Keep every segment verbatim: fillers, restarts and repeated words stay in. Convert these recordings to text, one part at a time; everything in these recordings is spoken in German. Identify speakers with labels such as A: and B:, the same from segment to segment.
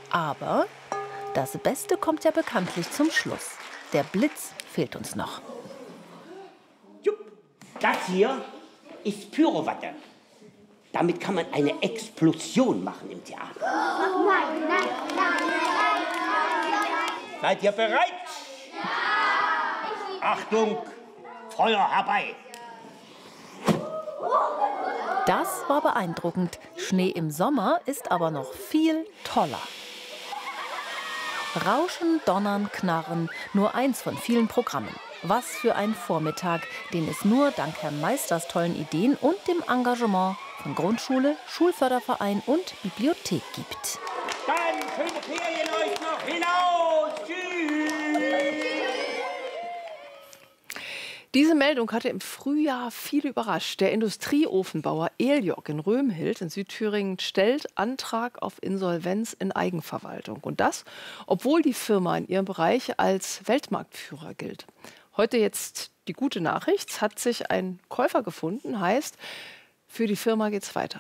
A: Aber das Beste kommt ja bekanntlich zum Schluss. Der Blitz fehlt uns noch.
B: Das hier ist Pyrowatte. Damit kann man eine Explosion machen im Theater. Nein, nein, nein, nein, nein. Seid ihr bereit? Ja! Achtung, Feuer herbei!
A: Das war beeindruckend. Schnee im Sommer ist aber noch viel toller. Rauschen, Donnern, Knarren, nur eins von vielen Programmen. Was für ein Vormittag, den es nur dank Herrn Meisters tollen Ideen und dem Engagement von Grundschule, Schulförderverein und Bibliothek gibt.
B: Dann konzentriert ihr euch noch hinaus. Tschüss.
C: Diese Meldung hatte im Frühjahr viele überrascht. Der Industrieofenbauer Eljok in Römhild in Südthüringen stellt Antrag auf Insolvenz in Eigenverwaltung. Und das, obwohl die Firma in ihrem Bereich als Weltmarktführer gilt. Heute jetzt die gute Nachricht, es hat sich ein Käufer gefunden, heißt, für die Firma geht's weiter.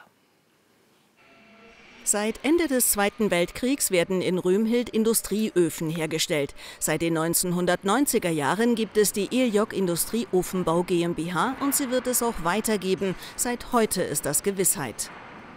D: Seit Ende des Zweiten Weltkriegs werden in Römhild Industrieöfen hergestellt. Seit den neunzehnhundertneunziger Jahren gibt es die Eljok Industrieofenbau GmbH und sie wird es auch weitergeben. Seit heute ist das Gewissheit.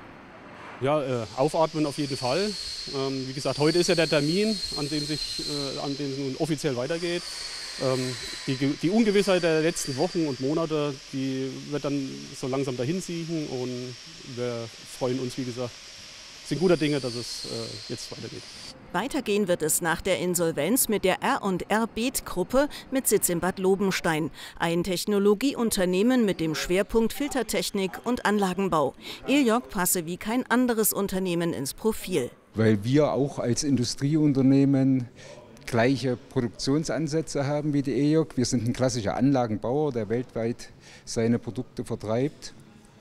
E: Ja, äh, aufatmen auf jeden Fall. Ähm, wie gesagt, heute ist ja der Termin, an dem sich, äh, an dem es nun offiziell weitergeht. Ähm, die, die Ungewissheit der letzten Wochen und Monate, die wird dann so langsam dahin siechen und wir freuen uns, wie gesagt, sind guter Dinge, dass es äh, jetzt weitergeht.
D: Weitergehen wird es nach der Insolvenz mit der R und R Beeth-Gruppe mit Sitz in Bad Lobenstein. Ein Technologieunternehmen mit dem Schwerpunkt Filtertechnik und Anlagenbau. Eljok passe wie kein anderes Unternehmen ins Profil.
F: Weil wir auch als Industrieunternehmen gleiche Produktionsansätze haben wie die Eljok. Wir sind ein klassischer Anlagenbauer, der weltweit seine Produkte vertreibt.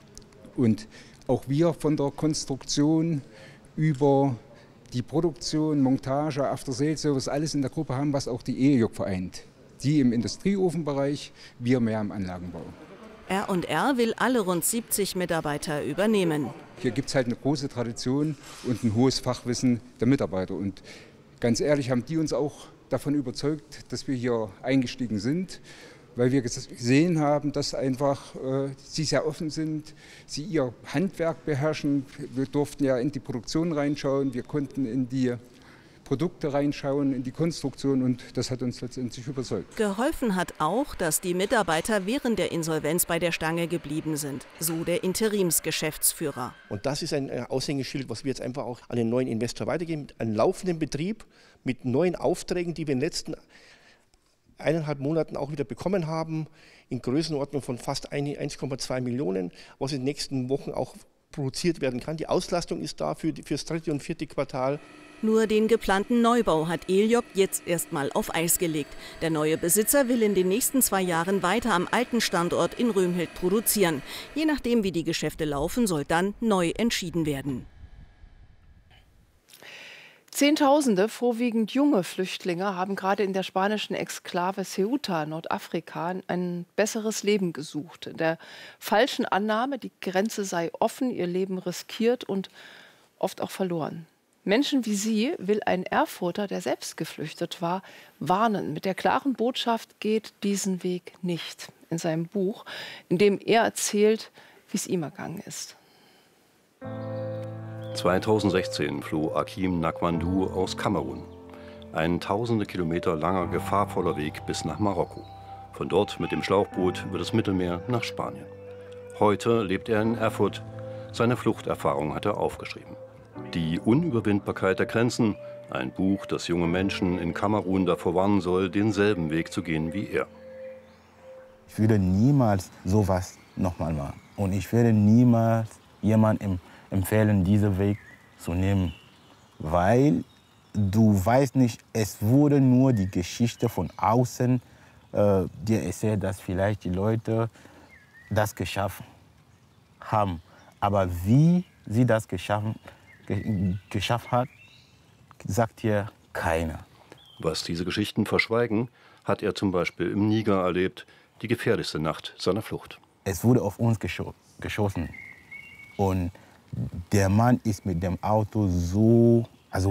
F: Und auch wir von der Konstruktion über die Produktion, Montage, After-Sales-Service, alles in der Gruppe haben, was auch die Eljok vereint. Die im Industrieofenbereich, wir mehr im Anlagenbau.
D: R und R will alle rund siebzig Mitarbeiter übernehmen.
F: Hier gibt es halt eine große Tradition und ein hohes Fachwissen der Mitarbeiter. Und ganz ehrlich haben die uns auch davon überzeugt, dass wir hier eingestiegen sind, weil wir gesehen haben, dass einfach äh, sie sehr offen sind, sie ihr Handwerk beherrschen. Wir durften ja in die Produktion reinschauen, wir konnten in die Produkte reinschauen, in die Konstruktion und das hat uns letztendlich überzeugt.
D: Geholfen hat auch, dass die Mitarbeiter während der Insolvenz bei der Stange geblieben sind, so der Interimsgeschäftsführer.
G: Und das ist ein Aushängeschild, was wir jetzt einfach auch an den neuen Investor weitergeben, mit einem laufenden Betrieb, mit neuen Aufträgen, die wir in den letzten eineinhalb Monaten auch wieder bekommen haben, in Größenordnung von fast eins Komma zwei Millionen, was in den nächsten Wochen auch produziert werden kann. Die Auslastung ist da für, die, für das dritte und vierte Quartal.
D: Nur den geplanten Neubau hat Eljok jetzt erstmal auf Eis gelegt. Der neue Besitzer will in den nächsten zwei Jahren weiter am alten Standort in Römhild produzieren. Je nachdem, wie die Geschäfte laufen, soll dann neu entschieden werden.
C: Zehntausende, vorwiegend junge Flüchtlinge, haben gerade in der spanischen Exklave Ceuta, Nordafrika, ein besseres Leben gesucht. In der falschen Annahme, die Grenze sei offen, ihr Leben riskiert und oft auch verloren. Menschen wie sie will ein Erfurter, der selbst geflüchtet war, warnen. Mit der klaren Botschaft: geht diesen Weg nicht. In seinem Buch, in dem er erzählt, wie es ihm ergangen ist.
H: zweitausendsechzehn floh Akim Nakwandu aus Kamerun. Ein tausende Kilometer langer, gefahrvoller Weg bis nach Marokko. Von dort mit dem Schlauchboot über das Mittelmeer nach Spanien. Heute lebt er in Erfurt. Seine Fluchterfahrung hat er aufgeschrieben. Die Unüberwindbarkeit der Grenzen, ein Buch, das junge Menschen in Kamerun davor warnen soll, denselben Weg zu gehen wie er.
I: Ich würde niemals sowas nochmal machen. Und ich würde niemals jemandem empfehlen, diesen Weg zu nehmen. Weil du weißt nicht, es wurde nur die Geschichte von außen äh, dir erzählt, dass vielleicht die Leute das geschafft haben. Aber wie sie das geschaffen, ge geschafft hat, sagt dir keiner.
H: Was diese Geschichten verschweigen, hat er zum Beispiel im Niger erlebt, die gefährlichste Nacht seiner Flucht.
I: Es wurde auf uns geschossen. Und der Mann ist mit dem Auto so